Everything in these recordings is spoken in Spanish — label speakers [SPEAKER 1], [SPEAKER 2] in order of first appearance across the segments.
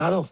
[SPEAKER 1] Claro,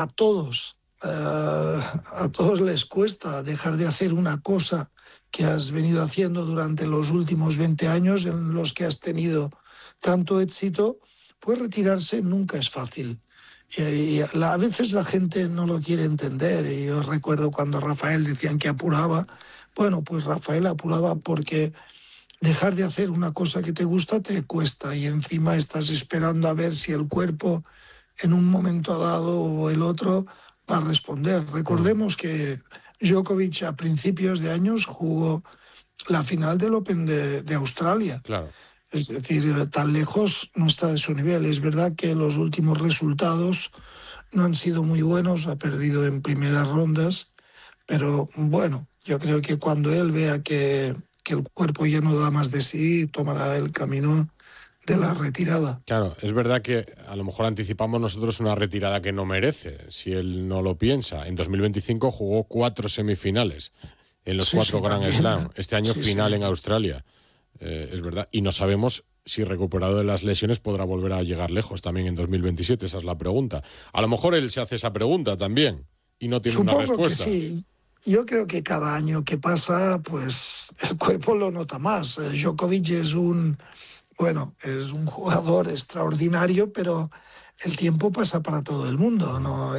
[SPEAKER 1] a todos les cuesta dejar de hacer una cosa que has venido haciendo durante los últimos 20 años en los que has tenido tanto éxito, pues retirarse nunca es fácil. A veces la gente no lo quiere entender. Y yo recuerdo cuando Rafael decían que apuraba. Bueno, pues Rafael apuraba porque dejar de hacer una cosa que te gusta te cuesta y encima estás esperando a ver si el cuerpo en un momento dado o el otro va a responder. Recordemos que Djokovic a principios de años jugó la final del Open de Australia.
[SPEAKER 2] Claro.
[SPEAKER 1] Es decir, tan lejos no está de su nivel. Es verdad que los últimos resultados no han sido muy buenos, ha perdido en primeras rondas, pero bueno, yo creo que cuando él vea que el cuerpo ya no da más de sí, tomará el camino de la retirada.
[SPEAKER 2] Claro, es verdad que a lo mejor anticipamos nosotros una retirada que no merece, si él no lo piensa. En 2025 jugó 4 semifinales en los 4 Grand Slam. Este año final en Australia. Es verdad. Y no sabemos si recuperado de las lesiones podrá volver a llegar lejos también en 2027. Esa es la pregunta. A lo mejor él se hace esa pregunta también y no tiene una respuesta.
[SPEAKER 1] Supongo que sí. Yo creo que cada año que pasa, pues el cuerpo lo nota más. Djokovic es un jugador extraordinario, pero el tiempo pasa para todo el mundo.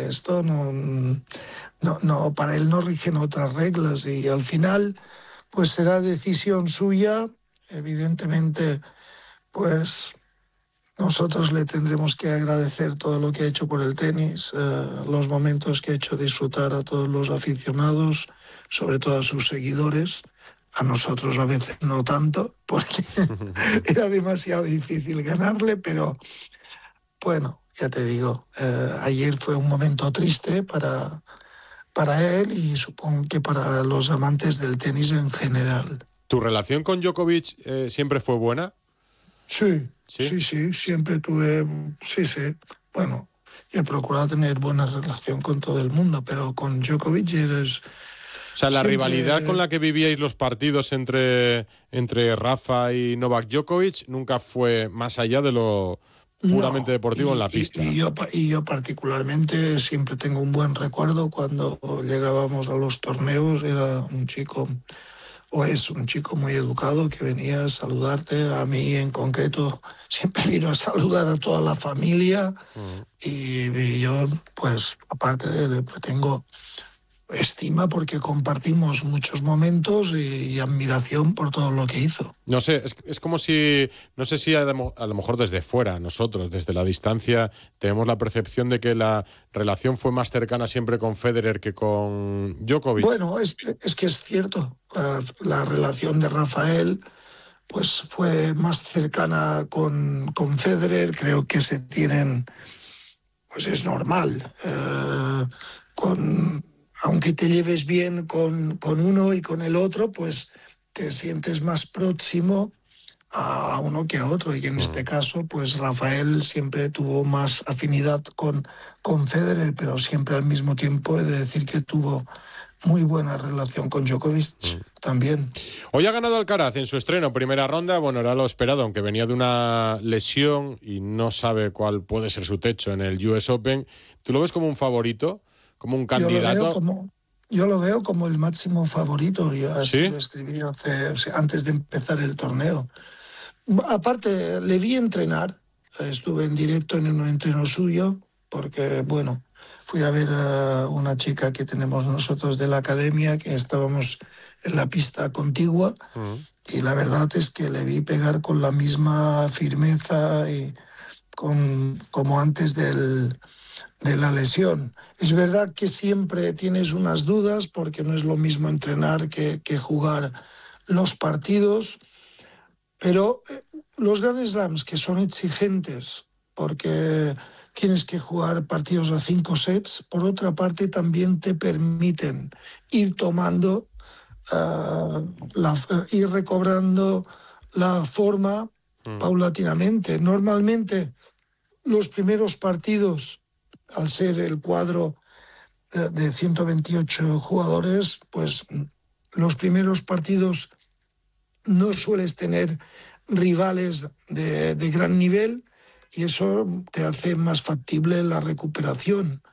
[SPEAKER 1] No, para él no rigen otras reglas y al final, pues será decisión suya. Evidentemente, pues nosotros le tendremos que agradecer todo lo que ha hecho por el tenis, los momentos que ha hecho disfrutar a todos los aficionados, sobre todo a sus seguidores. A nosotros a veces no tanto, porque era demasiado difícil ganarle, pero bueno, ya te digo, ayer fue un momento triste para él y supongo que para los amantes del tenis en general.
[SPEAKER 2] ¿Tu relación con Djokovic siempre fue buena?
[SPEAKER 1] Sí, siempre tuve, bueno, yo he procurado tener buena relación con todo el mundo, pero con Djokovic eres...
[SPEAKER 2] O sea, la
[SPEAKER 1] siempre...
[SPEAKER 2] rivalidad con la que vivíais los partidos entre Rafa y Novak Djokovic nunca fue más allá de lo puramente deportivo en la pista.
[SPEAKER 1] Y yo particularmente siempre tengo un buen recuerdo cuando llegábamos a los torneos. Era un chico... o es un chico muy educado que venía a saludarte. A mí en concreto siempre vino a saludar a toda la familia y yo, pues aparte tengo estima porque compartimos muchos momentos y admiración por todo lo que hizo.
[SPEAKER 2] No sé, es como si, no sé si a lo mejor desde fuera, nosotros, desde la distancia, tenemos la percepción de que la relación fue más cercana siempre con Federer que con Djokovic.
[SPEAKER 1] Bueno, es que es cierto, la relación de Rafael pues fue más cercana con Federer, creo que se tienen, pues es normal, aunque te lleves bien con uno y con el otro, pues te sientes más próximo a uno que a otro. Y en este caso, pues Rafael siempre tuvo más afinidad con Federer, pero siempre al mismo tiempo he de decir que tuvo muy buena relación con Djokovic también.
[SPEAKER 2] Hoy ha ganado Alcaraz en su estreno, primera ronda. Bueno, era lo esperado, aunque venía de una lesión y no sabe cuál puede ser su techo en el US Open. ¿Tú lo ves como un favorito? ¿Como un candidato?
[SPEAKER 1] Yo lo veo como el máximo favorito. Yo así lo escribí antes de empezar el torneo. Aparte, le vi entrenar. Estuve en directo en un entreno suyo porque, bueno, fui a ver a una chica que tenemos nosotros de la academia, que estábamos en la pista contigua, y la verdad es que le vi pegar con la misma firmeza y como antes de la lesión. Es verdad que siempre tienes unas dudas porque no es lo mismo entrenar que jugar los partidos, pero los Grand Slams, que son exigentes porque tienes que jugar partidos a 5 sets, por otra parte también te permiten ir tomando, ir recobrando la forma paulatinamente. Normalmente los primeros partidos, al ser el cuadro de 128 jugadores, pues los primeros partidos no sueles tener rivales de gran nivel y eso te hace más factible la recuperación.